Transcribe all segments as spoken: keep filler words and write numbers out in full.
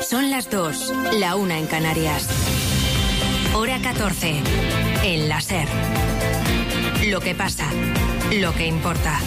Son las dos, la una en Canarias. Hora catorce, en la SER. Lo que pasa, lo que importa.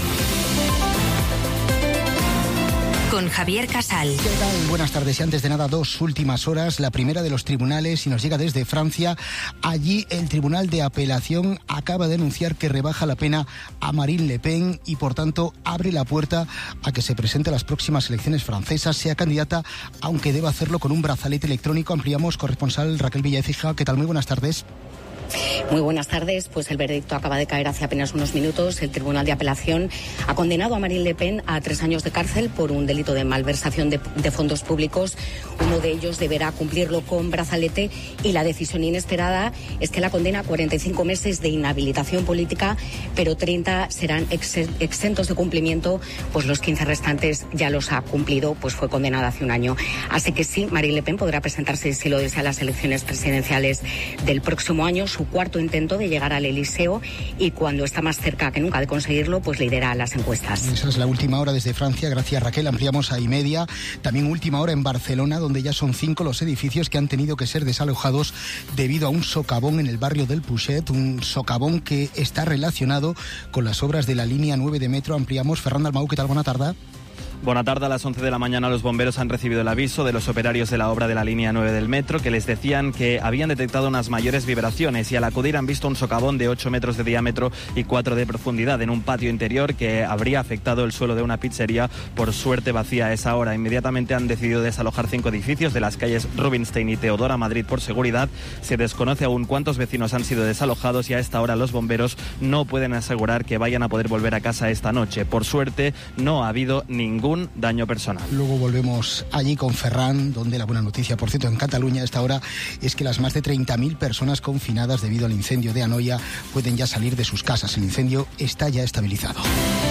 Con Javier Casal. ¿Qué tal? Buenas tardes. Y antes de nada, dos últimas horas. La primera de los tribunales, y nos llega desde Francia. Allí el Tribunal de Apelación acaba de anunciar que rebaja la pena a Marine Le Pen y, por tanto, abre la puerta a que se presente a las próximas elecciones francesas, sea candidata, aunque deba hacerlo con un brazalete electrónico. Ampliamos, corresponsal Raquel Villaécija. ¿Qué tal? Muy buenas tardes. Muy buenas tardes. Pues el veredicto acaba de caer hace apenas unos minutos. El Tribunal de Apelación ha condenado a Marine Le Pen a tres años de cárcel por un delito de malversación de, de fondos públicos. Uno de ellos deberá cumplirlo con brazalete y la decisión inesperada es que la condena a cuarenta y cinco meses de inhabilitación política, pero treinta serán ex, exentos de cumplimiento, pues los quince restantes ya los ha cumplido, pues fue condenada hace un año. Así que sí, Marine Le Pen podrá presentarse, si lo desea, a las elecciones presidenciales del próximo año. Su cuarto intento de llegar al Elíseo, y cuando está más cerca que nunca de conseguirlo, pues lidera las encuestas. Esa es la última hora desde Francia. Gracias, Raquel. Ampliamos a y media. También última hora en Barcelona, donde ya son cinco los edificios que han tenido que ser desalojados debido a un socavón en el barrio del Puget, un socavón que está relacionado con las obras de la línea nueve de metro. Ampliamos. Fernando Almau, ¿qué tal? Buena tarde. Buena tarde. A las once de la mañana los bomberos han recibido el aviso de los operarios de la obra de la línea nueve del metro, que les decían que habían detectado unas mayores vibraciones, y al acudir han visto un socavón de ocho metros de diámetro y cuatro de profundidad en un patio interior que habría afectado el suelo de una pizzería, por suerte vacía a esa hora. Inmediatamente han decidido desalojar cinco edificios de las calles Rubinstein y Teodora Madrid por seguridad. Se desconoce aún cuántos vecinos han sido desalojados, y a esta hora los bomberos no pueden asegurar que vayan a poder volver a casa esta noche. Por suerte no ha habido ningún daño personal. Luego volvemos allí con Ferran, donde la buena noticia, por cierto, en Cataluña a esta hora es que las más de treinta mil personas confinadas debido al incendio de Anoia pueden ya salir de sus casas. El incendio está ya estabilizado.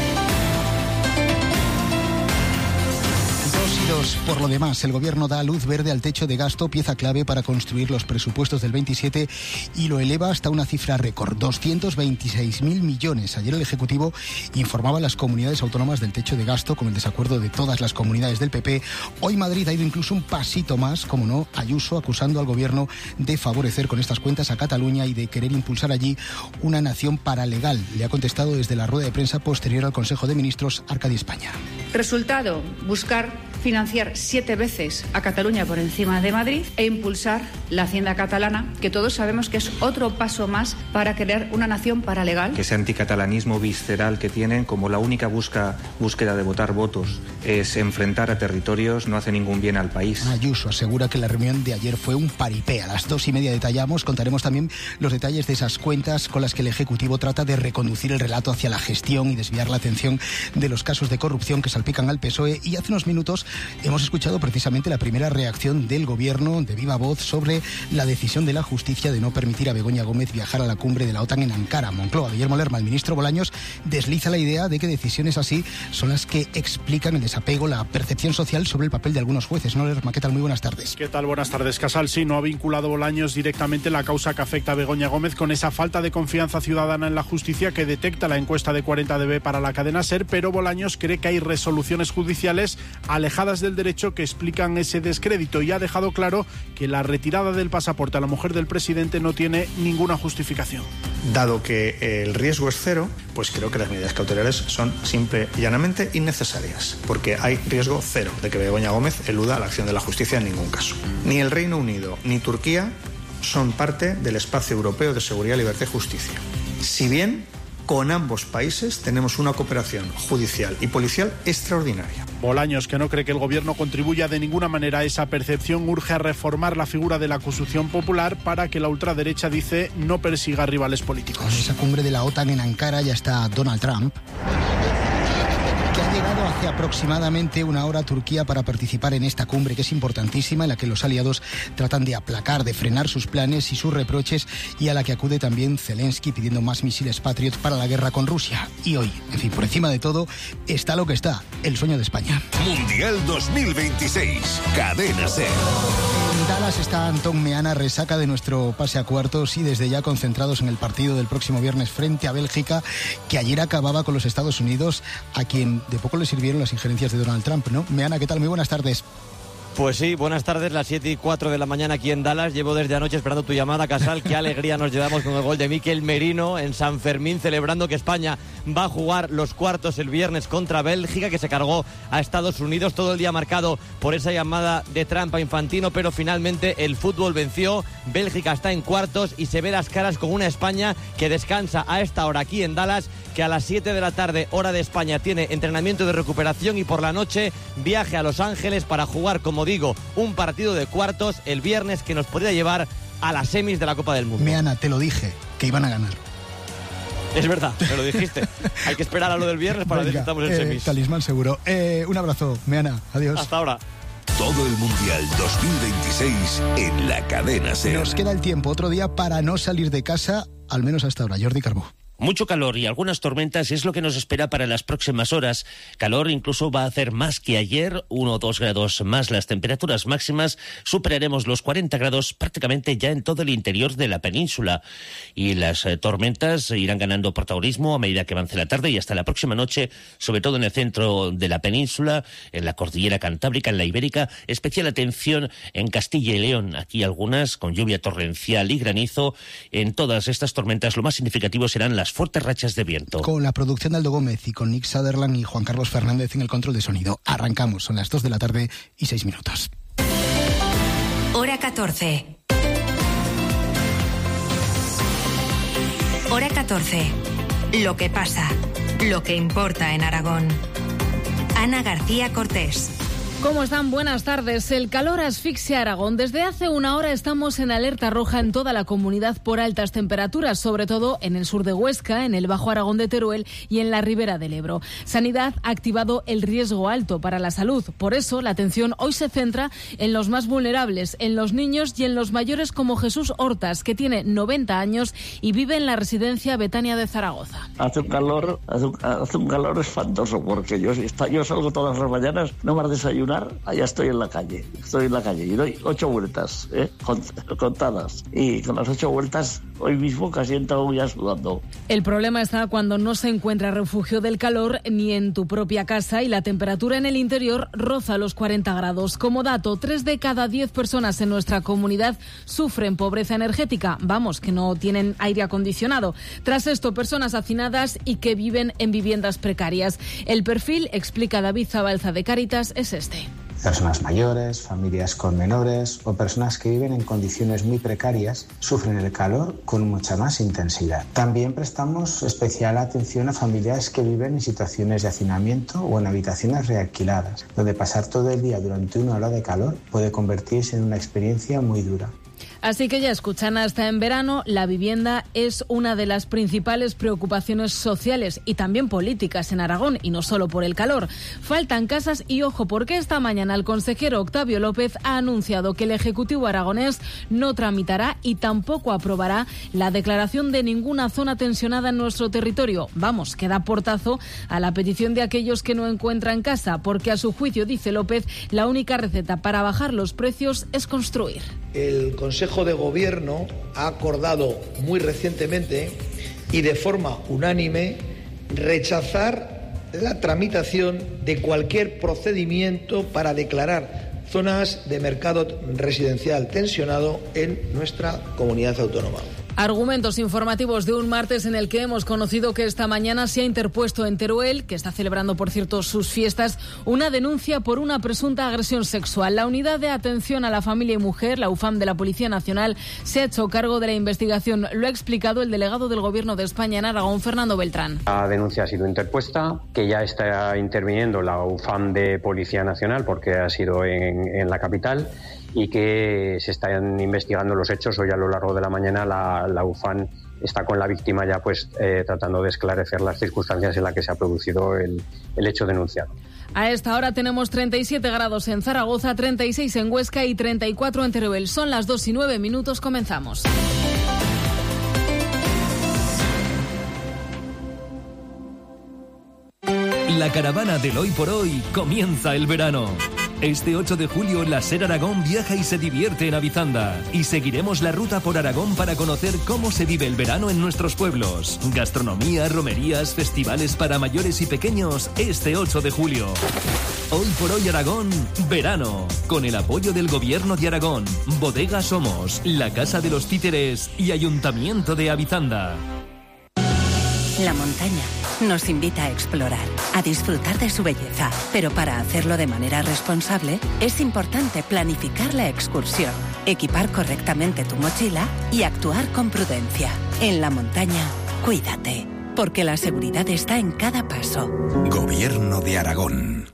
Por lo demás, el Gobierno da luz verde al techo de gasto, pieza clave para construir los presupuestos del veintisiete, y lo eleva hasta una cifra récord, doscientos veintiséis mil millones. Ayer el Ejecutivo informaba a las comunidades autónomas del techo de gasto, con el desacuerdo de todas las comunidades del P P. Hoy Madrid ha ido incluso un pasito más, como no, Ayuso acusando al Gobierno de favorecer con estas cuentas a Cataluña y de querer impulsar allí una nación paralegal. Le ha contestado desde la rueda de prensa posterior al Consejo de Ministros Arcadi España. Resultado, buscar financiar siete veces a Cataluña por encima de Madrid e impulsar la hacienda catalana, que todos sabemos que es otro paso más para crear una nación paralegal. Ese anticatalanismo visceral que tienen, como la única busca, búsqueda de votar votos es enfrentar a territorios, no hace ningún bien al país. Ayuso asegura que la reunión de ayer fue un paripé. A las dos y media detallamos, contaremos también los detalles de esas cuentas con las que el Ejecutivo trata de reconducir el relato hacia la gestión y desviar la atención de los casos de corrupción que salpican al P S O E. Y hace unos minutos hemos escuchado precisamente la primera reacción del Gobierno de viva voz sobre la decisión de la Justicia de no permitir a Begoña Gómez viajar a la cumbre de la OTAN en Ankara. Moncloa, Guillermo Lerma, el ministro Bolaños, desliza la idea de que decisiones así son las que explican el desapego, la percepción social sobre el papel de algunos jueces. ¿No, Lerma? ¿Qué tal? Muy buenas tardes. ¿Qué tal? Buenas tardes, Casal. Sí, no ha vinculado Bolaños directamente la causa que afecta a Begoña Gómez con esa falta de confianza ciudadana en la justicia que detecta la encuesta de cuarenta D B para la cadena SER, pero Bolaños cree que hay resoluciones judiciales alejadas del derecho que explican ese descrédito, y ha dejado claro que la retirada del pasaporte a la mujer del presidente no tiene ninguna justificación. Dado que el riesgo es cero, pues creo que las medidas cautelares son simple y llanamente innecesarias, porque hay riesgo cero de que Begoña Gómez eluda la acción de la justicia en ningún caso. Ni el Reino Unido ni Turquía son parte del espacio europeo de seguridad, libertad y justicia. Si bien con ambos países tenemos una cooperación judicial y policial extraordinaria. Bolaños, que no cree que el Gobierno contribuya de ninguna manera a esa percepción, urge a reformar la figura de la acusación popular para que la ultraderecha, dice, no persiga rivales políticos. Con esa cumbre de la OTAN en Ankara ya está Donald Trump, que ha llegado hace aproximadamente una hora a Turquía para participar en esta cumbre, que es importantísima, en la que los aliados tratan de aplacar, de frenar sus planes y sus reproches, y a la que acude también Zelensky pidiendo más misiles Patriot para la guerra con Rusia. Y hoy, en fin, por encima de todo, está lo que está, el sueño de España. Mundial dos mil veintiséis, Cadena SER. En Dallas está Antón Meana, resaca de nuestro pase a cuartos y desde ya concentrados en el partido del próximo viernes frente a Bélgica, que ayer acababa con los Estados Unidos, a quien de poco le sirvieron las injerencias de Donald Trump, ¿no? Meana, ¿qué tal? Muy buenas tardes. Pues sí, buenas tardes, las siete y cuatro de la mañana aquí en Dallas. Llevo desde anoche esperando tu llamada, Casal. Qué alegría nos llevamos con el gol de Mikel Merino en San Fermín, celebrando que España va a jugar los cuartos el viernes contra Bélgica, que se cargó a Estados Unidos. Todo el día marcado por esa llamada de trampa Infantino, pero finalmente el fútbol venció. Bélgica está en cuartos y se ve las caras con una España que descansa a esta hora aquí en Dallas, que a las siete de la tarde, hora de España, tiene entrenamiento de recuperación y por la noche viaje a Los Ángeles para jugar, como digo, un partido de cuartos el viernes que nos podría llevar a las semis de la Copa del Mundo. Meana, te lo dije, que iban a ganar. Es verdad, me lo dijiste. Hay que esperar a lo del viernes para ver si estamos en eh, semis. Talismán seguro. Eh, un abrazo, Meana. Adiós. Hasta ahora. Todo el Mundial dos mil veintiséis en la cadena SER. Nos queda el tiempo, otro día para no salir de casa, al menos hasta ahora. Jordi Carbó. Mucho calor y algunas tormentas es lo que nos espera para las próximas horas. Calor incluso va a hacer más que ayer, uno o dos grados más las temperaturas máximas. Superaremos los cuarenta grados prácticamente ya en todo el interior de la península. Y las eh, tormentas irán ganando protagonismo a medida que avance la tarde y hasta la próxima noche, sobre todo en el centro de la península, en la cordillera cantábrica, en la ibérica. Especial atención en Castilla y León. Aquí algunas con lluvia torrencial y granizo. En todas estas tormentas lo más significativo serán las fuertes rachas de viento. Con la producción de Aldo Gómez y con Nick Sutherland y Juan Carlos Fernández en el control de sonido. Arrancamos, son las dos de la tarde y seis minutos. Hora catorce. Hora catorce. Lo que pasa, lo que importa en Aragón. Ana García Cortés. ¿Cómo están? Buenas tardes. El calor asfixia Aragón. Desde hace una hora estamos en alerta roja en toda la comunidad por altas temperaturas, sobre todo en el sur de Huesca, en el Bajo Aragón de Teruel y en la Ribera del Ebro. Sanidad ha activado el riesgo alto para la salud. Por eso, la atención hoy se centra en los más vulnerables, en los niños y en los mayores como Jesús Hortas, que tiene noventa años y vive en la residencia Betania de Zaragoza. Hace un calor, hace un, hace un calor espantoso, porque yo, yo salgo todas las mañanas, no más desayunar, allá estoy en la calle, estoy en la calle y doy ocho vueltas, ¿eh? contadas, y con las ocho vueltas hoy mismo casi he entrado ya sudando. El problema está cuando no se encuentra refugio del calor ni en tu propia casa y la temperatura en el interior roza los cuarenta grados. Como dato, tres de cada diez personas en nuestra comunidad sufren pobreza energética, vamos, que no tienen aire acondicionado. Tras esto, personas hacinadas y que viven en viviendas precarias. El perfil, explica David Zabalza de Cáritas, es este. Personas mayores, familias con menores o personas que viven en condiciones muy precarias sufren el calor con mucha más intensidad. También prestamos especial atención a familias que viven en situaciones de hacinamiento o en habitaciones realquiladas, donde pasar todo el día durante una hora de calor puede convertirse en una experiencia muy dura. Así que ya escuchan, hasta en verano la vivienda es una de las principales preocupaciones sociales y también políticas en Aragón, y no solo por el calor. Faltan casas y ojo, porque esta mañana el consejero Octavio López ha anunciado que el Ejecutivo aragonés no tramitará y tampoco aprobará la declaración de ninguna zona tensionada en nuestro territorio. Vamos, que da portazo a la petición de aquellos que no encuentran casa, porque a su juicio, dice López, la única receta para bajar los precios es construir. El Consejo de Gobierno ha acordado muy recientemente y de forma unánime rechazar la tramitación de cualquier procedimiento para declarar zonas de mercado residencial tensionado en nuestra comunidad autónoma. Argumentos informativos de un martes en el que hemos conocido que esta mañana se ha interpuesto en Teruel, que está celebrando, por cierto, sus fiestas, una denuncia por una presunta agresión sexual. La Unidad de Atención a la Familia y Mujer, la UFAM de la Policía Nacional, se ha hecho cargo de la investigación. Lo ha explicado el delegado del Gobierno de España en Aragón, Fernando Beltrán. La denuncia ha sido interpuesta, que ya está interviniendo la UFAM de Policía Nacional, porque ha sido en, en la capital, y que se están investigando los hechos. Hoy a lo largo de la mañana la, la UFAM está con la víctima ya pues eh, tratando de esclarecer las circunstancias en las que se ha producido el, el hecho denunciado. A esta hora tenemos treinta y siete grados en Zaragoza, treinta y seis en Huesca y treinta y cuatro en Teruel. Son las dos y nueve minutos, comenzamos. La caravana del hoy por hoy comienza el verano. Este ocho de julio, la SER Aragón viaja y se divierte en Avizanda. Y seguiremos la ruta por Aragón para conocer cómo se vive el verano en nuestros pueblos. Gastronomía, romerías, festivales para mayores y pequeños este ocho de julio. Hoy por hoy Aragón, verano. Con el apoyo del Gobierno de Aragón, Bodega Somos, la Casa de los Títeres y Ayuntamiento de Avizanda. La montaña nos invita a explorar, a disfrutar de su belleza, pero para hacerlo de manera responsable es importante planificar la excursión, equipar correctamente tu mochila y actuar con prudencia. En la montaña, cuídate, porque la seguridad está en cada paso. Gobierno de Aragón.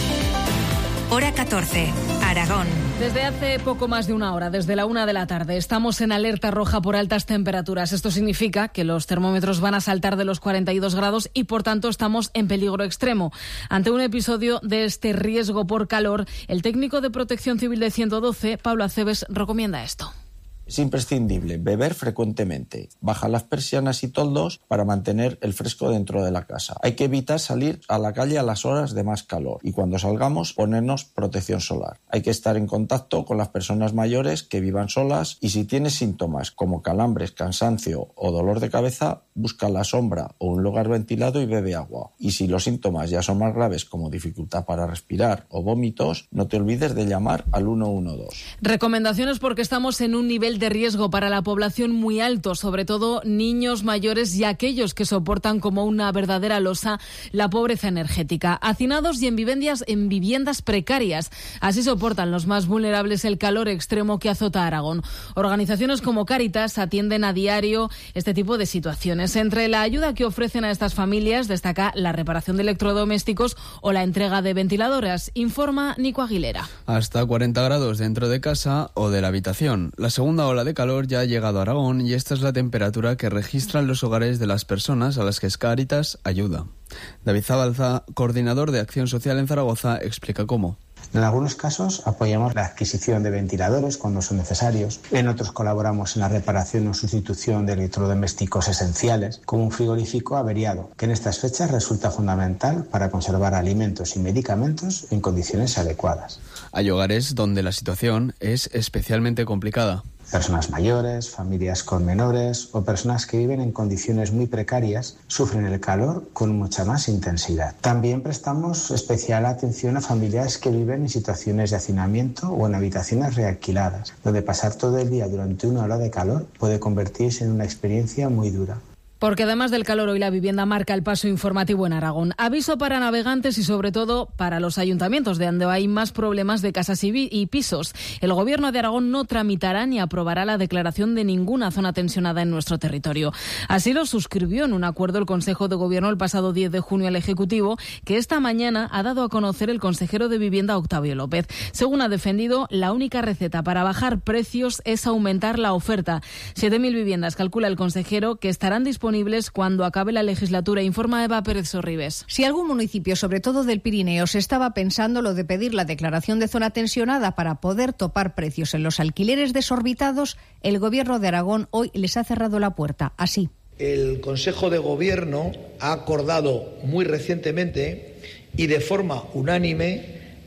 Hora catorce, Aragón. Desde hace poco más de una hora, desde la una de la tarde, estamos en alerta roja por altas temperaturas. Esto significa que los termómetros van a saltar de los cuarenta y dos grados y, por tanto, estamos en peligro extremo. Ante un episodio de este riesgo por calor, el técnico de Protección Civil de ciento doce, Pablo Aceves, recomienda esto. Es imprescindible beber frecuentemente, bajar las persianas y toldos para mantener el fresco dentro de la casa. Hay que evitar salir a la calle a las horas de más calor y cuando salgamos ponernos protección solar. Hay que estar en contacto con las personas mayores que vivan solas y si tienes síntomas como calambres, cansancio o dolor de cabeza, busca la sombra o un lugar ventilado y bebe agua. Y si los síntomas ya son más graves como dificultad para respirar o vómitos, no te olvides de llamar al uno uno dos. Recomendaciones porque estamos en un nivel de riesgo para la población muy alto, sobre todo niños, mayores y aquellos que soportan como una verdadera losa la pobreza energética. Hacinados y en viviendas, en viviendas precarias. Así soportan los más vulnerables el calor extremo que azota Aragón. Organizaciones como Cáritas atienden a diario este tipo de situaciones. Entre la ayuda que ofrecen a estas familias destaca la reparación de electrodomésticos o la entrega de ventiladoras, informa Nico Aguilera. Hasta cuarenta grados dentro de casa o de la habitación. La segunda ola de calor ya ha llegado a Aragón y esta es la temperatura que registran los hogares de las personas a las que Cáritas ayuda. David Zabalza, coordinador de Acción Social en Zaragoza, explica cómo. En algunos casos apoyamos la adquisición de ventiladores cuando son necesarios. En otros colaboramos en la reparación o sustitución de electrodomésticos esenciales, como un frigorífico averiado, que en estas fechas resulta fundamental para conservar alimentos y medicamentos en condiciones adecuadas. Hay hogares donde la situación es especialmente complicada. Personas mayores, familias con menores o personas que viven en condiciones muy precarias sufren el calor con mucha más intensidad. También prestamos especial atención a familias que viven en situaciones de hacinamiento o en habitaciones realquiladas, donde pasar todo el día durante una ola de calor puede convertirse en una experiencia muy dura. Porque además del calor, hoy la vivienda marca el paso informativo en Aragón. Aviso para navegantes y sobre todo para los ayuntamientos, de donde hay más problemas de casas y, y pisos. El Gobierno de Aragón no tramitará ni aprobará la declaración de ninguna zona tensionada en nuestro territorio. Así lo suscribió en un acuerdo el Consejo de Gobierno el pasado diez de junio al Ejecutivo, que esta mañana ha dado a conocer el consejero de Vivienda, Octavio López. Según ha defendido, la única receta para bajar precios es aumentar la oferta. siete mil viviendas, calcula el consejero, que estarán disponibles cuando acabe la legislatura, informa Eva Pérez Sorribes. Si algún municipio, sobre todo del Pirineo, se estaba pensando lo de pedir la declaración de zona tensionada para poder topar precios en los alquileres desorbitados, el Gobierno de Aragón hoy les ha cerrado la puerta, así. El Consejo de Gobierno ha acordado muy recientemente y de forma unánime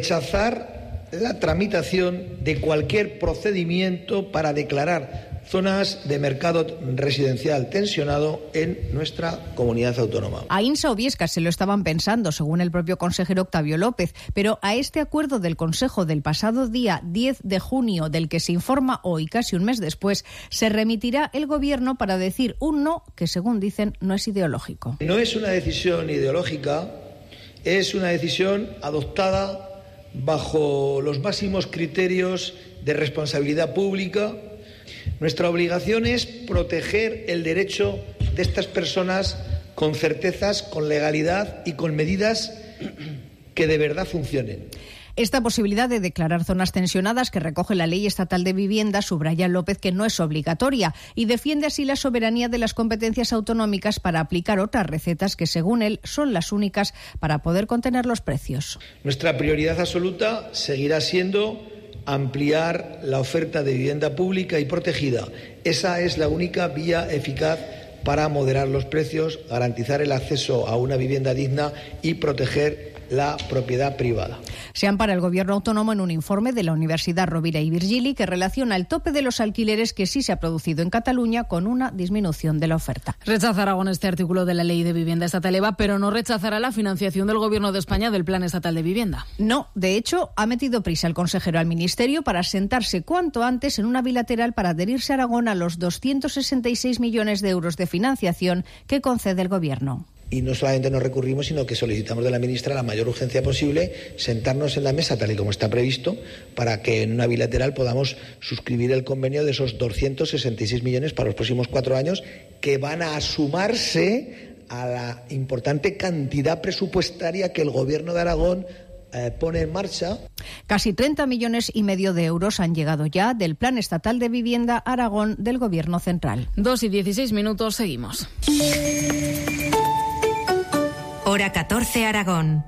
rechazar la tramitación de cualquier procedimiento para declarar zonas de mercado residencial tensionado en nuestra comunidad autónoma. A Insa o Biescas se lo estaban pensando, según el propio consejero Octavio López, pero a este acuerdo del Consejo del pasado día diez de junio, del que se informa hoy, casi un mes después, se remitirá el Gobierno para decir un no que, según dicen, no es ideológico. No es una decisión ideológica, es una decisión adoptada bajo los máximos criterios de responsabilidad pública. Nuestra obligación es proteger el derecho de estas personas con certezas, con legalidad y con medidas que de verdad funcionen. Esta posibilidad de declarar zonas tensionadas que recoge la Ley Estatal de Vivienda, subraya López que no es obligatoria y defiende así la soberanía de las competencias autonómicas para aplicar otras recetas que, según él, son las únicas para poder contener los precios. Nuestra prioridad absoluta seguirá siendo ampliar la oferta de vivienda pública y protegida. Esa es la única vía eficaz para moderar los precios, garantizar el acceso a una vivienda digna y proteger la propiedad privada. Se ampara el Gobierno autónomo en un informe de la Universidad Rovira i Virgili que relaciona el tope de los alquileres que sí se ha producido en Cataluña con una disminución de la oferta. Rechaza Aragón este artículo de la Ley de Vivienda Estatal EVA, pero no rechazará la financiación del Gobierno de España del Plan Estatal de Vivienda. No, de hecho, ha metido prisa el consejero al Ministerio para sentarse cuanto antes en una bilateral para adherirse a Aragón a los doscientos sesenta y seis millones de euros de financiación que concede el Gobierno. Y no solamente nos recurrimos, sino que solicitamos de la ministra la mayor urgencia posible sentarnos en la mesa, tal y como está previsto, para que en una bilateral podamos suscribir el convenio de esos doscientos sesenta y seis millones para los próximos cuatro años, que van a sumarse a la importante cantidad presupuestaria que el Gobierno de Aragón eh, pone en marcha. Casi treinta millones y medio de euros han llegado ya del Plan Estatal de Vivienda Aragón del Gobierno central. Dos y dieciséis minutos, seguimos. Hora catorce, Aragón.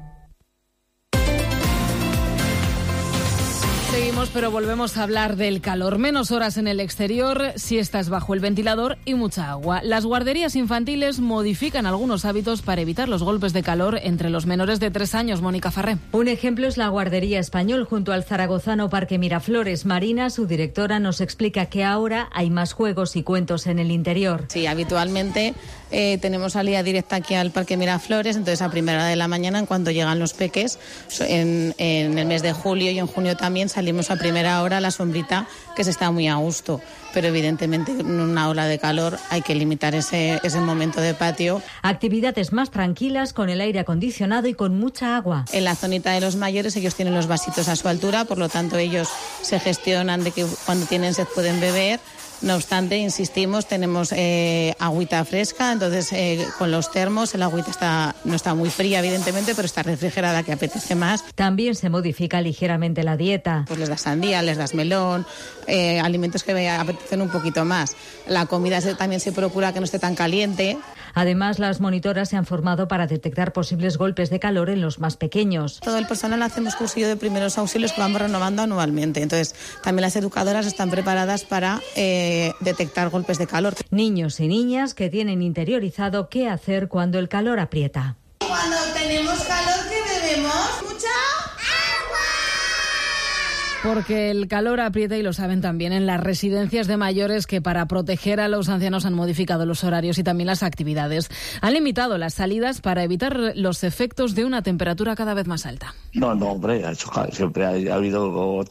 Seguimos, pero volvemos a hablar del calor. Menos horas en el exterior, siestas bajo el ventilador y mucha agua. Las guarderías infantiles modifican algunos hábitos para evitar los golpes de calor entre los menores de tres años. Mónica Farré. Un ejemplo es la guardería Español junto al zaragozano Parque Miraflores. Marina, su directora, nos explica que ahora hay más juegos y cuentos en el interior. Sí, habitualmente eh, tenemos salida directa aquí al Parque Miraflores, entonces a primera hora de la mañana, en cuanto llegan los peques, en, en el mes de julio y en junio también salimos a primera hora a la sombrita, que se está muy a gusto, pero evidentemente en una ola de calor hay que limitar ese, ese momento de patio. Actividades más tranquilas, con el aire acondicionado y con mucha agua. En la zonita de los mayores ellos tienen los vasitos a su altura, por lo tanto ellos se gestionan de que cuando tienen sed pueden beber. No obstante, insistimos, tenemos eh, agüita fresca, entonces eh, con los termos el agüita está, no está muy fría evidentemente, pero está refrigerada, que apetece más. También se modifica ligeramente la dieta. Pues les das sandía, les das melón, eh, alimentos que apetecen un poquito más. La comida se, también se procura que no esté tan caliente. Además, las monitoras se han formado para detectar posibles golpes de calor en los más pequeños. Todo el personal hacemos cursillo de primeros auxilios que vamos renovando anualmente. Entonces, también las educadoras están preparadas para eh, detectar golpes de calor. Niños y niñas que tienen interiorizado qué hacer cuando el calor aprieta. Cuando tenemos calor, ¿qué bebemos? ¿Mucha? Porque el calor aprieta, y lo saben también en las residencias de mayores, que para proteger a los ancianos han modificado los horarios y también las actividades. Han limitado las salidas para evitar los efectos de una temperatura cada vez más alta. No, no, hombre, siempre ha, ha habido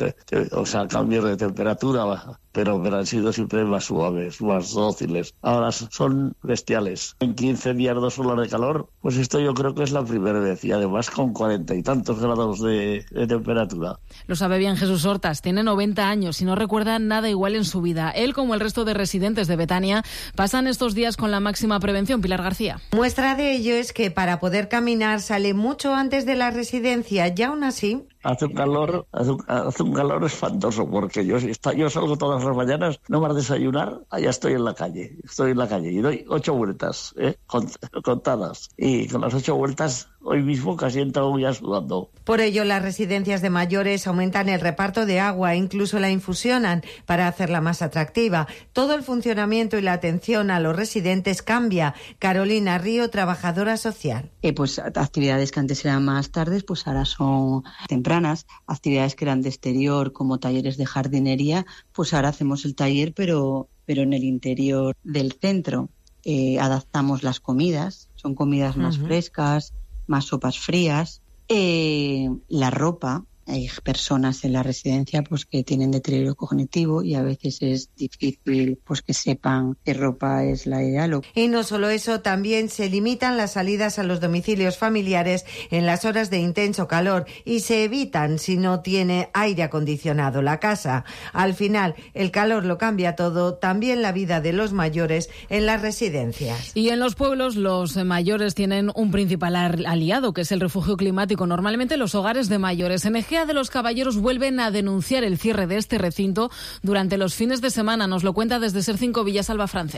o sea, cambios de temperatura, pero, pero han sido siempre más suaves, más dóciles. Ahora son bestiales. En quince días, dos olas de calor, pues esto yo creo que es la primera vez, y además con cuarenta y tantos grados de, de temperatura. Lo sabe bien Jesús Hortas, tiene noventa años y no recuerda nada igual en su vida. Él, como el resto de residentes de Betania, pasan estos días con la máxima prevención. Pilar García. Muestra de ello es que para poder caminar sale mucho antes de la residencia, y aún así... Hace un calor, hace un, hace un calor espantoso, porque yo, yo salgo todas las mañanas, no más desayunar, allá estoy en la calle, estoy en la calle y doy ocho vueltas, ¿eh? contadas, y con las ocho vueltas hoy mismo casi he entrado ya sudando. Por ello, las residencias de mayores aumentan el reparto de agua, incluso la infusionan para hacerla más atractiva. Todo el funcionamiento y la atención a los residentes cambia. Carolina Río, trabajadora social. Eh, pues actividades que antes eran más tardes, pues ahora son tempranas. Actividades que eran de exterior, como talleres de jardinería, pues ahora hacemos el taller, pero, pero en el interior del centro. Eh, adaptamos las comidas, son comidas más uh-huh. frescas, más sopas frías. Eh, la ropa, hay personas en la residencia pues que tienen deterioro cognitivo y a veces es difícil pues que sepan qué ropa es la ideal. Y no solo eso, también se limitan las salidas a los domicilios familiares en las horas de intenso calor y se evitan si no tiene aire acondicionado la casa. Al final, el calor lo cambia todo, también la vida de los mayores en las residencias. Y en los pueblos los mayores tienen un principal aliado, que es el refugio climático. Normalmente los hogares de mayores en Ejea de los Caballeros vuelven a denunciar el cierre de este recinto durante los fines de semana. Nos lo cuenta desde Ser cinco Villasalva Francés.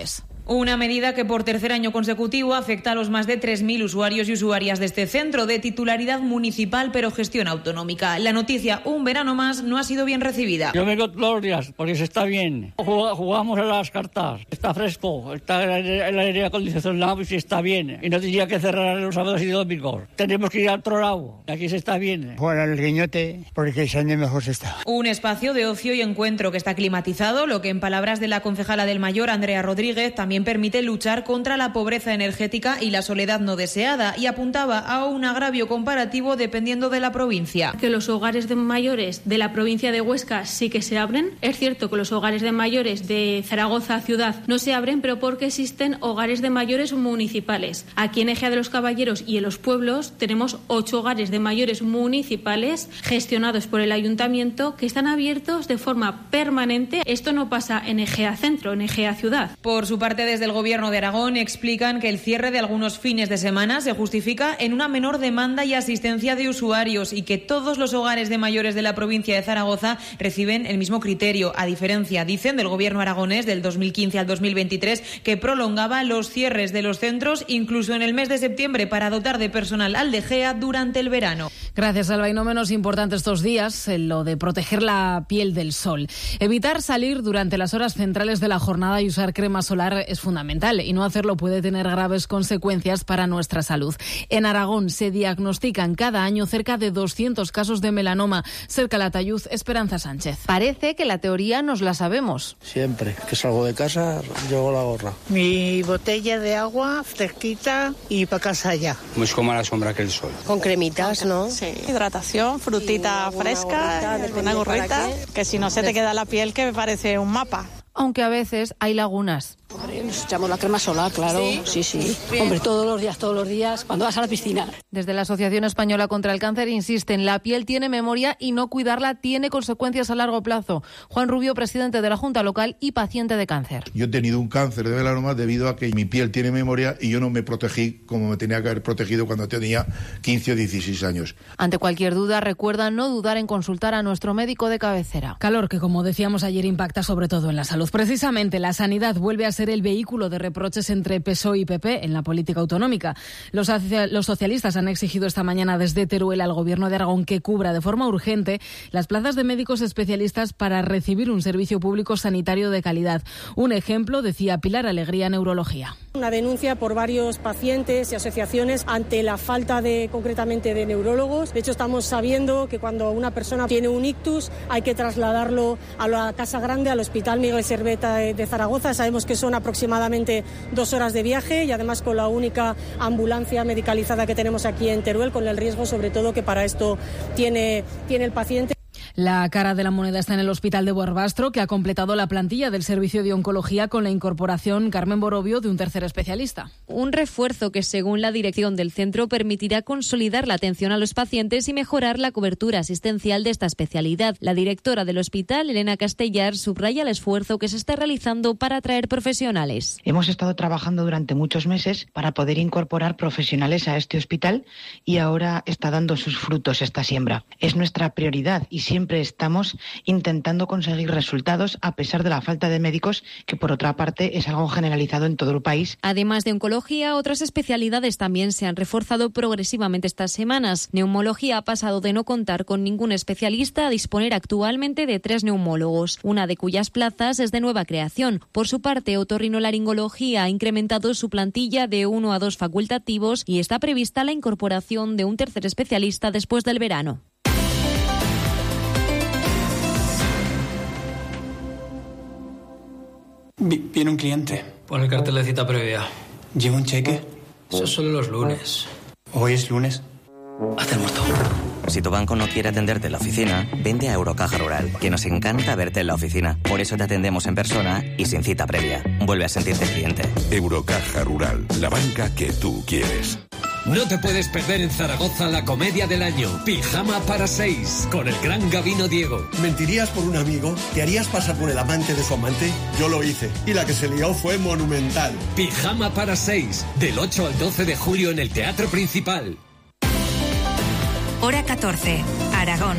Una medida que por tercer año consecutivo afecta a los más de tres mil usuarios y usuarias de este centro, de titularidad municipal pero gestión autonómica. La noticia, un verano más, no ha sido bien recibida. Yo vengo todos los días porque se está bien. Jugamos a las cartas, está fresco, está el aire acondicionado y se está bien. Y no tendría que cerrar los sábados y domingos. Tenemos que ir a otro lado, aquí se está bien. Jugar al guiñote porque ese año mejor se está. Un espacio de ocio y encuentro que está climatizado, lo que en palabras de la concejala del Mayor, Andrea Rodríguez, también permite luchar contra la pobreza energética y la soledad no deseada, y apuntaba a un agravio comparativo dependiendo de la provincia. Que los hogares de mayores de la provincia de Huesca sí que se abren. Es cierto que los hogares de mayores de Zaragoza ciudad no se abren, pero porque existen hogares de mayores municipales. Aquí en Ejea de los Caballeros y en Los Pueblos tenemos ocho hogares de mayores municipales gestionados por el ayuntamiento que están abiertos de forma permanente. Esto no pasa en Ejea Centro, en Ejea Ciudad. Por su parte, desde el Gobierno de Aragón explican que el cierre de algunos fines de semana se justifica en una menor demanda y asistencia de usuarios y que todos los hogares de mayores de la provincia de Zaragoza reciben el mismo criterio, a diferencia, dicen, del Gobierno aragonés del dos mil quince al dos mil veintitrés, que prolongaba los cierres de los centros incluso en el mes de septiembre para dotar de personal al de Ejea durante el verano. Gracias, Alba. Y no menos importante estos días, lo de proteger la piel del sol. Evitar salir durante las horas centrales de la jornada y usar crema solar es fundamental, y no hacerlo puede tener graves consecuencias para nuestra salud. En Aragón se diagnostican cada año cerca de doscientos casos de melanoma. Cerca Latayud, Esperanza Sánchez. Parece que la teoría nos la sabemos. Siempre que salgo de casa, llevo la gorra. Mi botella de agua fresquita y para casa ya. Pues como a la sombra que el sol. Con cremitas, ¿no? Sí. Hidratación, frutita sí, fresca, gorrita, una gorrita, que si no se te queda la piel que me parece un mapa. Aunque a veces hay lagunas. Hombre, nos echamos la crema solar, claro. Sí, sí. sí. Hombre, todos los días, todos los días, cuando vas a la piscina. Desde la Asociación Española contra el Cáncer insisten, la piel tiene memoria y no cuidarla tiene consecuencias a largo plazo. Juan Rubio, presidente de la Junta Local y paciente de cáncer. Yo he tenido un cáncer de melanoma debido a que mi piel tiene memoria y yo no me protegí como me tenía que haber protegido cuando tenía quince o dieciséis años. Ante cualquier duda, recuerda no dudar en consultar a nuestro médico de cabecera. Calor que, como decíamos ayer, impacta sobre todo en la salud. Precisamente, la sanidad vuelve a ser el vehículo de reproches entre P S O E y P P en la política autonómica. Los, los socialistas han exigido esta mañana desde Teruel al Gobierno de Aragón que cubra de forma urgente las plazas de médicos especialistas para recibir un servicio público sanitario de calidad. Un ejemplo, decía Pilar Alegría, Neurología. Una denuncia por varios pacientes y asociaciones ante la falta de, concretamente, de neurólogos. De hecho, estamos sabiendo que cuando una persona tiene un ictus hay que trasladarlo a la Casa Grande, al Hospital Miguel Serveta de Zaragoza. Sabemos que son aproximadamente dos horas de viaje y además con la única ambulancia medicalizada que tenemos aquí en Teruel, con el riesgo sobre todo que para esto tiene, tiene el paciente. La cara de la moneda está en el Hospital de Barbastro, que ha completado la plantilla del servicio de oncología con la incorporación, Carmen Borovio, de un tercer especialista. Un refuerzo que, según la dirección del centro, permitirá consolidar la atención a los pacientes y mejorar la cobertura asistencial de esta especialidad. La directora del hospital, Elena Castellar, subraya el esfuerzo que se está realizando para atraer profesionales. Hemos estado trabajando durante muchos meses para poder incorporar profesionales a este hospital y ahora está dando sus frutos esta siembra. Es nuestra prioridad y siempre Siempre estamos intentando conseguir resultados a pesar de la falta de médicos, que por otra parte es algo generalizado en todo el país. Además de oncología, otras especialidades también se han reforzado progresivamente estas semanas. Neumología ha pasado de no contar con ningún especialista a disponer actualmente de tres neumólogos, una de cuyas plazas es de nueva creación. Por su parte, otorrinolaringología ha incrementado su plantilla de uno a dos facultativos y está prevista la incorporación de un tercer especialista después del verano. Viene un cliente. Pon el cartel de cita previa. ¿Lleva un cheque? Eso es solo los lunes. ¿Hoy es lunes? Haz el muerto. Si tu banco no quiere atenderte en la oficina, vende a Eurocaja Rural, que nos encanta verte en la oficina. Por eso te atendemos en persona y sin cita previa. Vuelve a sentirte cliente. Eurocaja Rural, la banca que tú quieres. No te puedes perder en Zaragoza la comedia del año, Pijama para seis, con el gran Gabino Diego. ¿Mentirías por un amigo? ¿Te harías pasar por el amante de su amante? Yo lo hice, y la que se lió fue monumental. Pijama para seis, del ocho al doce de julio en el Teatro Principal. Hora catorce, Aragón.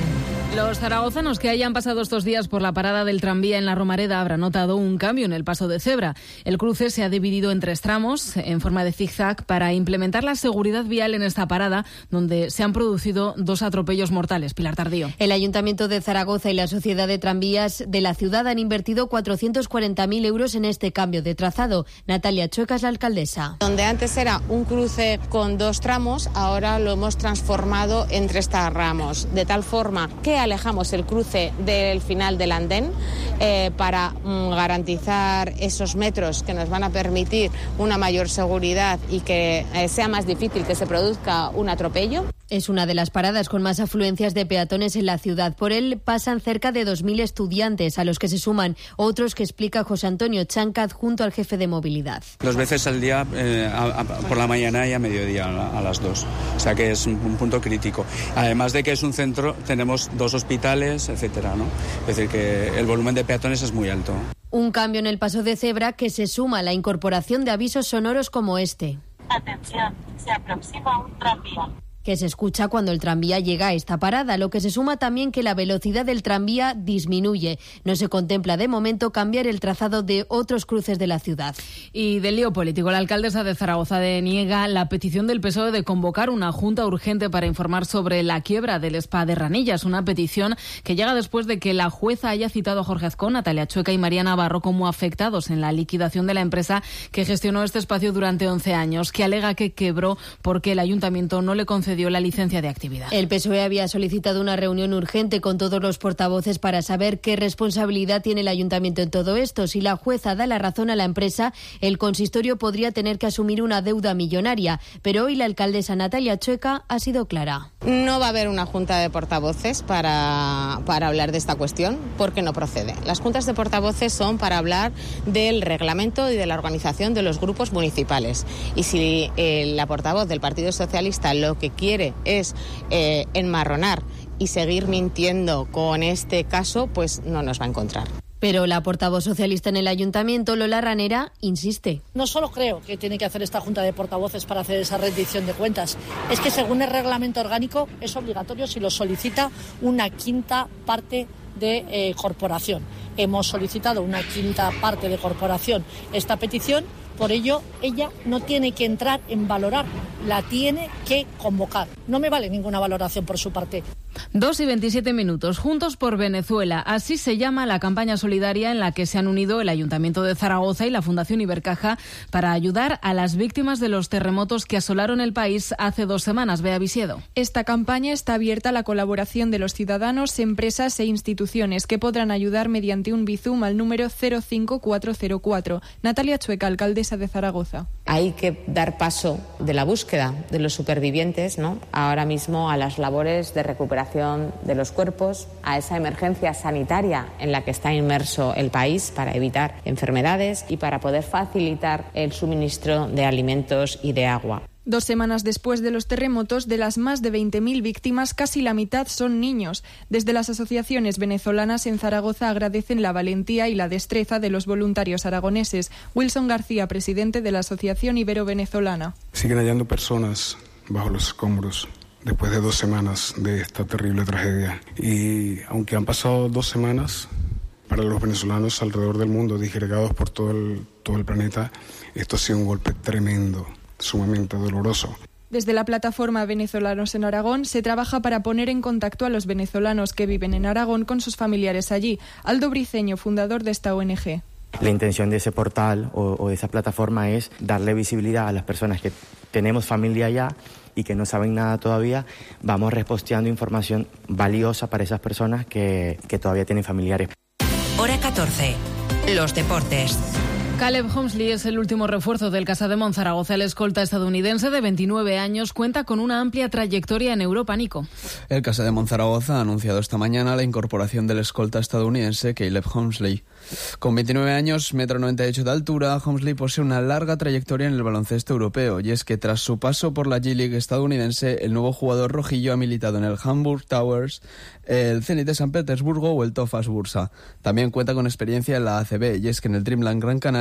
Los zaragozanos que hayan pasado estos días por la parada del tranvía en la Romareda habrán notado un cambio en el paso de cebra. El cruce se ha dividido en tres tramos en forma de zigzag para implementar la seguridad vial en esta parada, donde se han producido dos atropellos mortales. Pilar Tardío. El Ayuntamiento de Zaragoza y la Sociedad de Tranvías de la ciudad han invertido cuatrocientos cuarenta mil euros en este cambio de trazado. Natalia Chueca es la alcaldesa. Donde antes era un cruce con dos tramos, ahora lo hemos transformado en tres tramos, de tal forma que alejamos el cruce del final del andén eh, para mm, garantizar esos metros que nos van a permitir una mayor seguridad y que eh, sea más difícil que se produzca un atropello. Es una de las paradas con más afluencias de peatones en la ciudad. Por él pasan cerca de dos mil estudiantes, a los que se suman otros que explica José Antonio Chancaz junto al jefe de movilidad. Dos veces al día, eh, a, a, por la mañana y a mediodía, a, a las dos. O sea que es un, un punto crítico. Además de que es un centro, tenemos dos hospitales, etcétera, ¿no? Es decir, que el volumen de peatones es muy alto. Un cambio en el paso de cebra que se suma a la incorporación de avisos sonoros como este. Atención, se aproxima un tranvía. Que se escucha cuando el tranvía llega a esta parada, lo que se suma también que la velocidad del tranvía disminuye. No se contempla de momento cambiar el trazado de otros cruces de la ciudad. Y del lío político, la alcaldesa de Zaragoza deniega la petición del P S O E de convocar una junta urgente para informar sobre la quiebra del Spa de Ranillas, una petición que llega después de que la jueza haya citado a Jorge Azcón, Natalia Chueca y María Navarro como afectados en la liquidación de la empresa que gestionó este espacio durante once años, que alega que quebró porque el ayuntamiento no le concedió dio la licencia de actividad. El P S O E había solicitado una reunión urgente con todos los portavoces para saber qué responsabilidad tiene el ayuntamiento en todo esto. Si la jueza da la razón a la empresa, el consistorio podría tener que asumir una deuda millonaria. Pero hoy la alcaldesa Natalia Chueca ha sido clara. No va a haber una junta de portavoces para, para hablar de esta cuestión porque no procede. Las juntas de portavoces son para hablar del reglamento y de la organización de los grupos municipales. Y si eh, la portavoz del Partido Socialista lo que quiere quiere es eh, enmarronar y seguir mintiendo con este caso, pues no nos va a encontrar. Pero la portavoz socialista en el ayuntamiento, Lola Ranera, insiste. No solo creo que tiene que hacer esta junta de portavoces para hacer esa rendición de cuentas, es que según el reglamento orgánico es obligatorio si lo solicita una quinta parte de eh, corporación. Hemos solicitado una quinta parte de corporación esta petición. Por ello, ella no tiene que entrar en valorar, la tiene que convocar. No me vale ninguna valoración por su parte. Dos y veintisiete minutos. Juntos por Venezuela. Así se llama la campaña solidaria en la que se han unido el Ayuntamiento de Zaragoza y la Fundación Ibercaja para ayudar a las víctimas de los terremotos que asolaron el país hace dos semanas. Bea Visiedo. Esta campaña está abierta a la colaboración de los ciudadanos, empresas e instituciones que podrán ayudar mediante un Bizum al número cero cinco cuatro cero cuatro. Natalia Chueca, alcaldesa de Zaragoza. Hay que dar paso de la búsqueda de los supervivientes, ¿no?, ahora mismo a las labores de recuperación de los cuerpos, a esa emergencia sanitaria en la que está inmerso el país para evitar enfermedades y para poder facilitar el suministro de alimentos y de agua. Dos semanas después de los terremotos, de las más de veinte mil víctimas, casi la mitad son niños. Desde las asociaciones venezolanas en Zaragoza agradecen la valentía y la destreza de los voluntarios aragoneses. Wilson García, presidente de la Asociación Ibero-Venezolana. Siguen hallando personas bajo los escombros después de dos semanas de esta terrible tragedia. Y aunque han pasado dos semanas, para los venezolanos alrededor del mundo, disgregados por todo el, todo el planeta, esto ha sido un golpe tremendo, sumamente doloroso. Desde la plataforma Venezolanos en Aragón se trabaja para poner en contacto a los venezolanos que viven en Aragón con sus familiares allí. Aldo Briceño, fundador de esta O N G. La intención de ese portal o, o de esa plataforma es darle visibilidad a las personas que tenemos familia allá y que no saben nada todavía. Vamos reposteando información valiosa para esas personas que, que todavía tienen familiares. Hora catorce. Los deportes. Caleb Homesley es el último refuerzo del Casademont Zaragoza. El escolta estadounidense de veintinueve años cuenta con una amplia trayectoria en Europa, Nico. El Casademont Zaragoza ha anunciado esta mañana la incorporación del escolta estadounidense Caleb Homesley. Con veintinueve años, metro noventa y ocho de altura, Homesley posee una larga trayectoria en el baloncesto europeo, y es que tras su paso por la G-League estadounidense, el nuevo jugador rojillo ha militado en el Hamburg Towers, el Zenit de San Petersburgo o el Tofas Bursa. También cuenta con experiencia en la A C B, y es que en el Dreamland Gran Canaria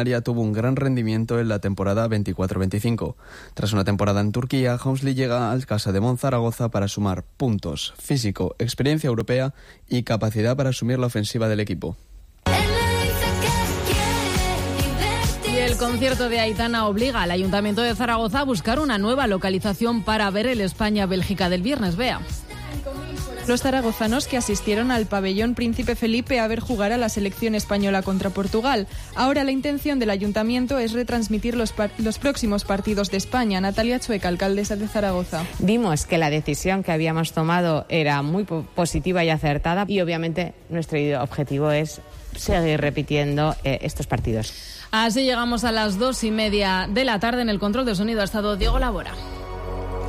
canaria tuvo un gran rendimiento en la temporada veinticuatro veinticinco. Tras una temporada en Turquía, Housley llega al Casa de Monzaragoza para sumar puntos, físico, experiencia europea y capacidad para asumir la ofensiva del equipo. Y el concierto de Aitana obliga al Ayuntamiento de Zaragoza a buscar una nueva localización para ver el España-Bélgica del viernes. Vea. Los zaragozanos que asistieron al pabellón Príncipe Felipe a ver jugar a la selección española contra Portugal. Ahora la intención del ayuntamiento es retransmitir los, par- los próximos partidos de España. Natalia Chueca, alcaldesa de Zaragoza. Vimos que la decisión que habíamos tomado era muy po- positiva y acertada y obviamente nuestro objetivo es seguir repitiendo eh, estos partidos. Así llegamos a las dos y media de la tarde. En el control de sonido ha estado Diego Labora.